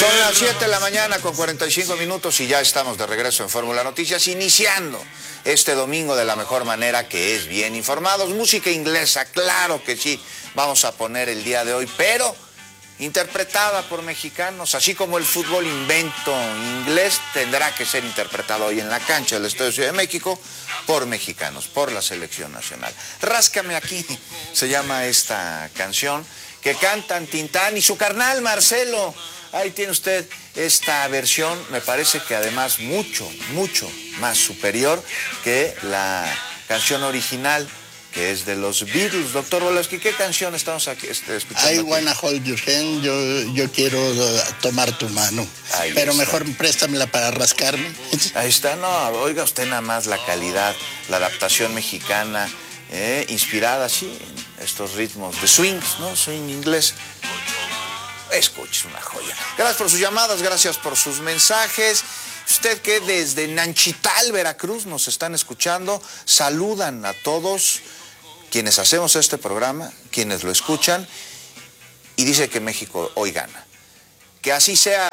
Son las 7 de la mañana con 45 minutos y ya estamos de regreso en Fórmula Noticias, iniciando este domingo de la mejor manera, que es bien informados. Música inglesa, claro que sí, vamos a poner el día de hoy, pero interpretada por mexicanos, así como el fútbol invento inglés tendrá que ser interpretado hoy en la cancha del Estadio Ciudad de México por mexicanos, por la selección nacional. Ráscame aquí, se llama esta canción, que cantan Tintán y su carnal Marcelo. Ahí tiene usted esta versión, me parece que además mucho más superior que la canción original, que es de los Beatles. Doctor Voloski, ¿qué canción estamos aquí escuchando? I wanna hold your hand, yo quiero tomar tu mano. Ahí pero está. Mejor préstamela para rascarme. Ahí está, no, oiga usted nada más la calidad, la adaptación mexicana, inspirada así en estos ritmos de swings, ¿no? Swing inglés. Escuche, una joya. Gracias por sus llamadas, gracias por sus mensajes. Usted que desde Nanchital, Veracruz, nos están escuchando, saludan a todos quienes hacemos este programa, quienes lo escuchan, y dice que México hoy gana. Que así sea.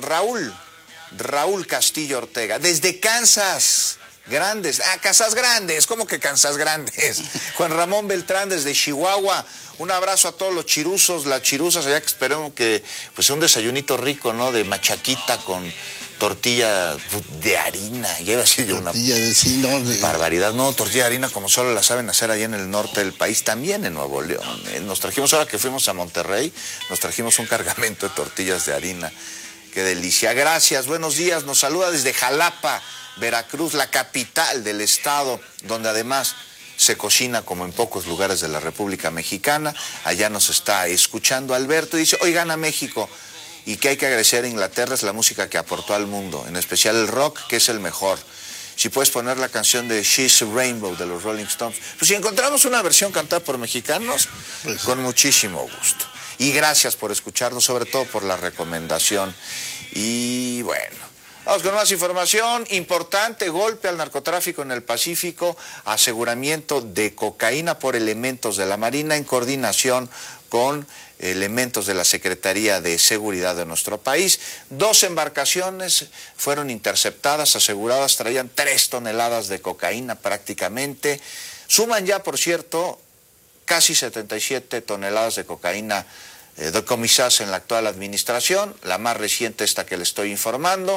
Raúl Castillo Ortega, desde Kansas Grandes. Kansas Grandes, ¿cómo que Kansas Grandes? Juan Ramón Beltrán desde Chihuahua. Un abrazo a todos los chiruzos, las chiruzas, allá que esperemos que pues sea un desayunito rico, ¿no? De machaquita con tortilla de harina. Lleva así de una barbaridad. No, tortilla de harina como solo la saben hacer allá en el norte del país, también en Nuevo León. Nos trajimos, ahora que fuimos a Monterrey, nos trajimos un cargamento de tortillas de harina. Qué delicia. Gracias, buenos días. Nos saluda desde Jalapa, Veracruz, la capital del estado, donde además se cocina como en pocos lugares de la República Mexicana. Allá nos está escuchando Alberto y dice, hoy gana México. Y que hay que agradecer a Inglaterra es la música que aportó al mundo, en especial el rock, que es el mejor. Si puedes poner la canción de She's a Rainbow de los Rolling Stones. Pues si encontramos una versión cantada por mexicanos, pues con muchísimo gusto. Y gracias por escucharnos, sobre todo por la recomendación. Y bueno, vamos con más información. Importante golpe al narcotráfico en el Pacífico, aseguramiento de cocaína por elementos de la Marina en coordinación con elementos de la Secretaría de Seguridad de nuestro país. 2 embarcaciones fueron interceptadas, aseguradas, traían 3 toneladas de cocaína prácticamente. Suman ya, por cierto, casi 77 toneladas de cocaína decomisadas en la actual administración, la más reciente esta que le estoy informando.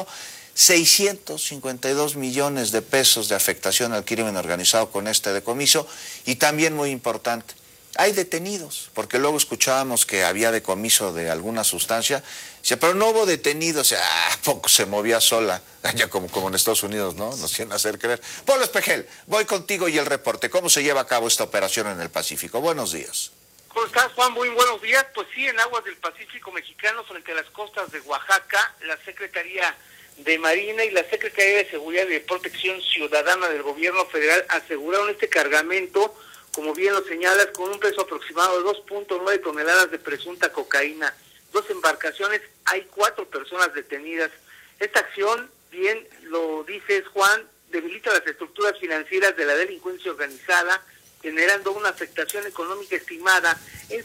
652 millones de pesos de afectación al crimen organizado con este decomiso. Y también muy importante, hay detenidos, porque luego escuchábamos que había decomiso de alguna sustancia, pero no hubo detenidos, poco se movía sola, ya como en Estados Unidos, ¿no? Nos quieren hacer creer. Pablo Espejel, voy contigo y el reporte. ¿Cómo se lleva a cabo esta operación en el Pacífico? Buenos días. ¿Cómo estás, Juan? Muy buenos días. Pues sí, en aguas del Pacífico mexicano, frente a las costas de Oaxaca, la Secretaría de Marina y la Secretaría de Seguridad y de Protección Ciudadana del Gobierno Federal aseguraron este cargamento, como bien lo señalas, con un peso aproximado de 2.9 toneladas de presunta cocaína. 2 embarcaciones, hay 4 personas detenidas. Esta acción, bien lo dices, Juan, debilita las estructuras financieras de la delincuencia organizada, generando una afectación económica estimada en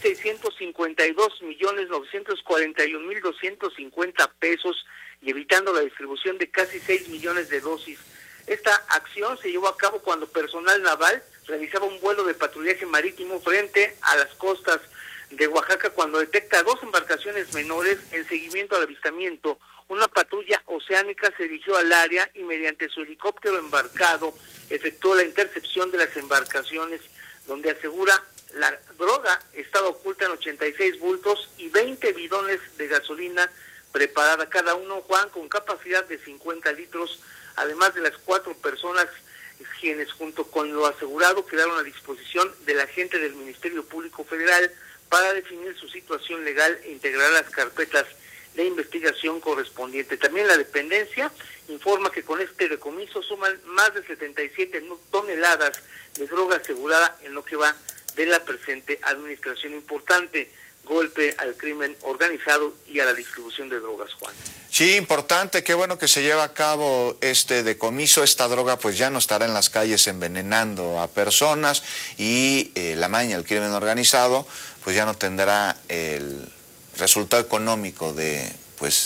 652.941.250 pesos y evitando la distribución de casi 6 millones de dosis. Esta acción se llevó a cabo cuando personal naval realizaba un vuelo de patrullaje marítimo frente a las costas de Oaxaca cuando detecta 2 embarcaciones menores. En seguimiento al avistamiento, una patrulla oceánica se dirigió al área y mediante su helicóptero embarcado efectuó la intercepción de las embarcaciones, donde asegura la droga estaba oculta en 86 bultos y 20 bidones de gasolina preparada, cada uno, Juan, con capacidad de 50 litros, además de las 4 personas quienes junto con lo asegurado quedaron a disposición del agente del Ministerio Público Federal para definir su situación legal e integrar las carpetas de investigación correspondiente. También la dependencia informa que con este decomiso suman más de 77 toneladas de droga asegurada en lo que va de la presente administración. Importante golpe al crimen organizado y a la distribución de drogas, Juan. Sí, importante, qué bueno que se lleva a cabo este decomiso. Esta droga pues ya no estará en las calles envenenando a personas y la maña, el crimen organizado, pues ya no tendrá el resultado económico de pues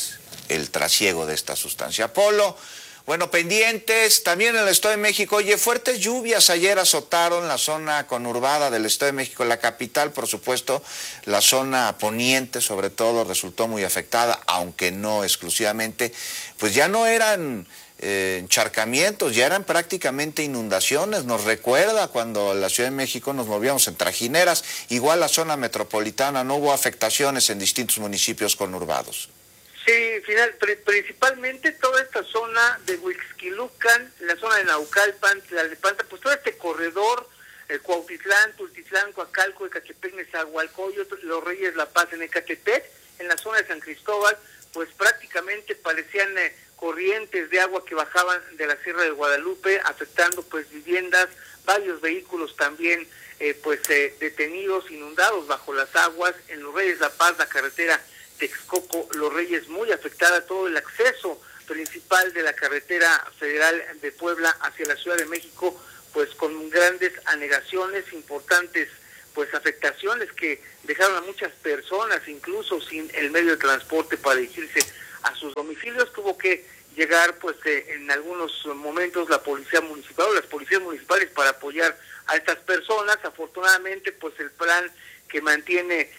el trasiego de esta sustancia. Polo, bueno, pendientes, también en el Estado de México, oye, fuertes lluvias ayer azotaron la zona conurbada del Estado de México, la capital, por supuesto, la zona poniente sobre todo resultó muy afectada, aunque no exclusivamente, pues ya no eran encharcamientos, ya eran prácticamente inundaciones. Nos recuerda cuando en la Ciudad de México nos movíamos en trajineras, igual la zona metropolitana, no hubo afectaciones en distintos municipios conurbados. Sí, principalmente toda esta zona de Huixquilucan, la zona de Naucalpan, Tlalnepantla, pues todo este corredor, Cuautitlán, Tultitlán, Coacalco, Ecatepec, Nezahualcóyotl, Los Reyes, La Paz, en Ecatepec, en la zona de San Cristóbal, pues prácticamente parecían corrientes de agua que bajaban de la Sierra de Guadalupe, afectando pues viviendas, varios vehículos también detenidos, inundados bajo las aguas. En Los Reyes, La Paz, la carretera Texcoco, Los Reyes, muy afectada, todo el acceso principal de la carretera federal de Puebla hacia la Ciudad de México, pues con grandes anegaciones, importantes pues afectaciones que dejaron a muchas personas incluso sin el medio de transporte para dirigirse a sus domicilios. Tuvo que llegar pues en algunos momentos la policía municipal o las policías municipales para apoyar a estas personas. Afortunadamente pues el plan que mantiene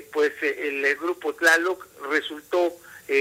el grupo Tlaloc resultó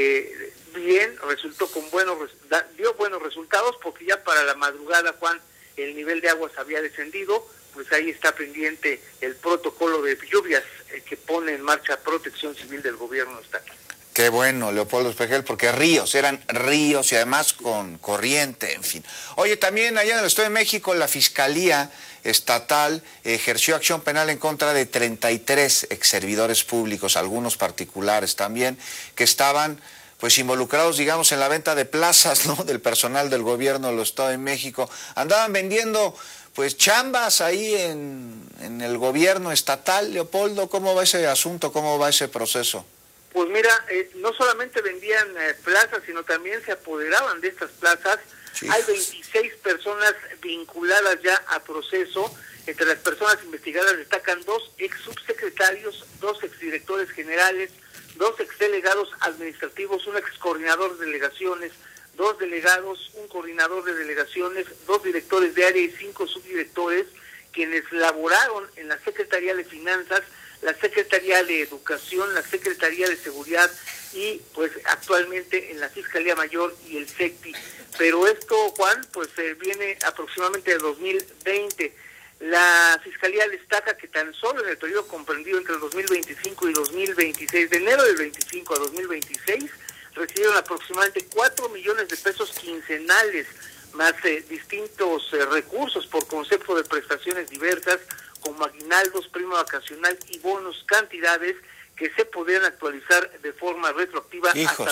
bien, resultó con dio buenos resultados, porque ya para la madrugada, Juan, el nivel de aguas había descendido. Pues ahí está pendiente el protocolo de lluvias que pone en marcha Protección Civil del gobierno estatal. Qué bueno, Leopoldo Espejel, porque eran ríos y además con corriente, en fin. Oye, también allá en el Estado de México la Fiscalía Estatal ejerció acción penal en contra de 33 exservidores públicos, algunos particulares también, que estaban pues involucrados, digamos, en la venta de plazas, ¿no?, del personal del gobierno del Estado de México. Andaban vendiendo pues chambas ahí en el gobierno estatal. Leopoldo, ¿cómo va ese asunto? ¿Cómo va ese proceso? Pues mira, no solamente vendían plazas, sino también se apoderaban de estas plazas. Sí. Hay 26 personas vinculadas ya a proceso. Entre las personas investigadas destacan 2 ex subsecretarios, 2 exdirectores generales, 2 exdelegados administrativos, un ex coordinador de delegaciones, 2 delegados, un coordinador de delegaciones, 2 directores de área y 5 subdirectores, quienes laboraron en la Secretaría de Finanzas, la Secretaría de Educación, la Secretaría de Seguridad y pues actualmente en la Fiscalía Mayor y el SECTI. Pero esto, Juan, pues viene aproximadamente de 2020. La Fiscalía destaca que tan solo en el periodo comprendido entre el 2025 y 2026, de enero del 25 a 2026, recibieron aproximadamente 4 millones de pesos quincenales, más distintos recursos por concepto de prestaciones diversas, como aguinaldos, prima vacacional y bonos, cantidades que se podrían actualizar de forma retroactiva hasta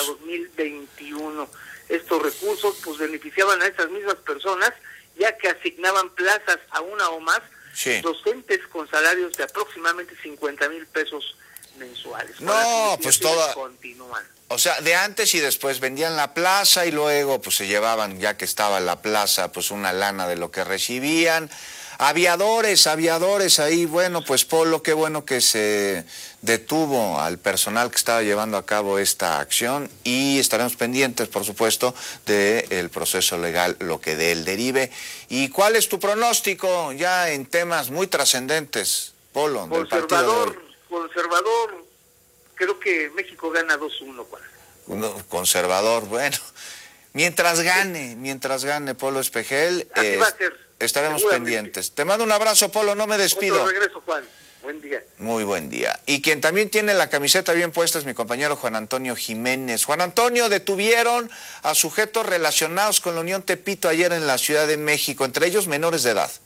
2021. Estos recursos pues beneficiaban a estas mismas personas, ya que asignaban plazas a una o más docentes con salarios de aproximadamente 50,000 pesos mensuales. No, pues toda... continúan. O sea, de antes y después vendían la plaza y luego pues se llevaban, ya que estaba en la plaza, pues una lana de lo que recibían. Aviadores ahí, bueno, pues Polo, qué bueno que se detuvo al personal que estaba llevando a cabo esta acción y estaremos pendientes, por supuesto, del proceso legal, lo que de él derive. ¿Y cuál es tu pronóstico ya en temas muy trascendentes, Polo? Conservador, creo que México gana 2-1, Juan. Conservador, bueno, mientras gane, Polo Espejel. Así va a ser. Estaremos pendientes. Te mando un abrazo, Polo, no me despido. Otro regreso, Juan. Buen día. Muy buen día. Y quien también tiene la camiseta bien puesta es mi compañero Juan Antonio Jiménez. Juan Antonio, detuvieron a sujetos relacionados con la Unión Tepito ayer en la Ciudad de México, entre ellos menores de edad.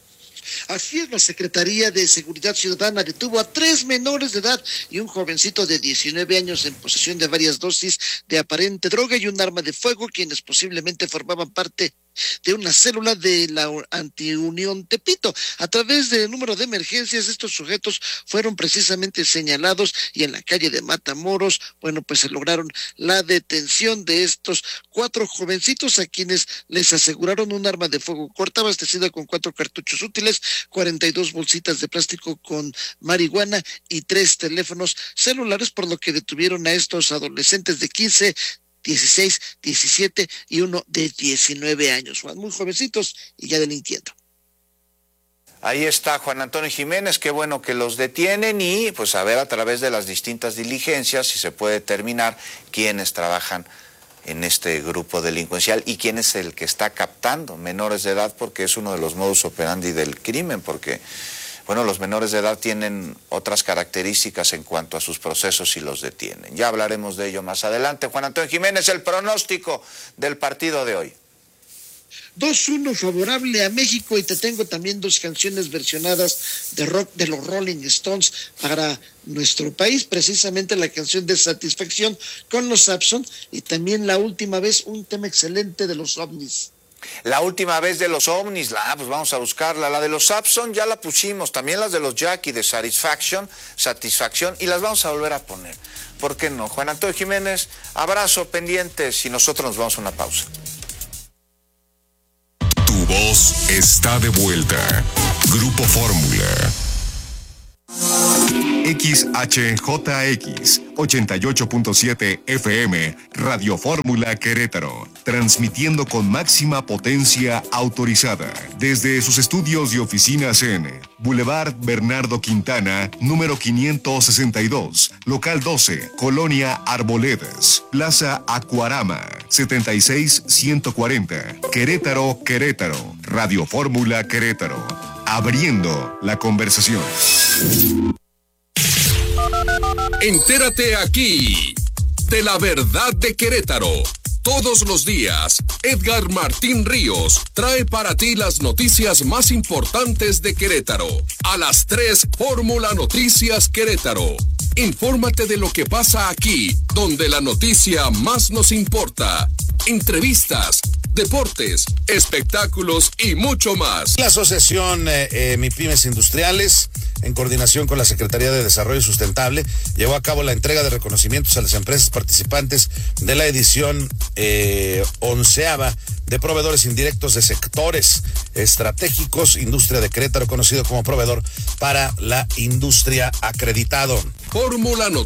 Así es, la Secretaría de Seguridad Ciudadana detuvo a 3 menores de edad y un jovencito de 19 años en posesión de varias dosis de aparente droga y un arma de fuego, quienes posiblemente formaban parte de una célula de la Antiunión Tepito. A través del número de emergencias, estos sujetos fueron precisamente señalados y en la calle de Matamoros, bueno, pues se lograron la detención de estos 4 jovencitos a quienes les aseguraron un arma de fuego corta abastecida con 4 cartuchos útiles, 42 bolsitas de plástico con marihuana y 3 teléfonos celulares, por lo que detuvieron a estos adolescentes de 15, 16, 17 y uno de 19 años. Juan, muy jovencitos y ya delinquiendo. Ahí está Juan Antonio Jiménez, qué bueno que los detienen y pues a ver a través de las distintas diligencias si se puede determinar quiénes trabajan en este grupo delincuencial y quién es el que está captando menores de edad, porque es uno de los modus operandi del crimen, porque bueno, los menores de edad tienen otras características en cuanto a sus procesos y los detienen. Ya hablaremos de ello más adelante. Juan Antonio Jiménez, el pronóstico del partido de hoy. 2-1 favorable a México, y te tengo también dos canciones versionadas de rock de los Rolling Stones para nuestro país, precisamente la canción de Satisfacción con los Saxon y también La Última Vez, un tema excelente de los OVNIs. La Última Vez de los OVNIs, pues vamos a buscarla. La de los Saxon ya la pusimos, también las de los Jackie de Satisfacción, y las vamos a volver a poner. ¿Por qué no? Juan Antonio Jiménez, abrazo, pendientes, y nosotros nos vamos a una pausa. Tu voz está de vuelta. Grupo Fórmula. XHJX 88.7 FM, Radio Fórmula Querétaro, transmitiendo con máxima potencia autorizada desde sus estudios y oficinas en Boulevard Bernardo Quintana, número 562, local 12, Colonia Arboledas, Plaza Acuarama, 76140, Querétaro, Querétaro, Radio Fórmula Querétaro, abriendo la conversación. Entérate aquí de la verdad de Querétaro. Todos los días, Edgar Martín Ríos trae para ti las noticias más importantes de Querétaro. A las 3, Fórmula Noticias Querétaro. Infórmate de lo que pasa aquí, donde la noticia más nos importa. Entrevistas, deportes, espectáculos y mucho más. La asociación MIPYMES Industriales, en coordinación con la Secretaría de Desarrollo Sustentable, llevó a cabo la entrega de reconocimientos a las empresas participantes de la edición 11ª de proveedores indirectos de sectores estratégicos, Industria de Querétaro, conocido como proveedor para la industria acreditado. Fórmula